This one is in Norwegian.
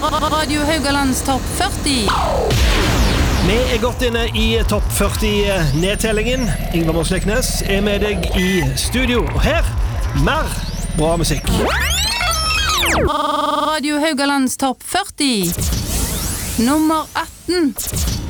Radio Haugalands topp 40. Vi godt inne i topp 40-nedtellingen. Ingvar Mosleknes med deg i studio. Og her, mer bra musikk. Radio Haugalands topp 40. Nummer 18.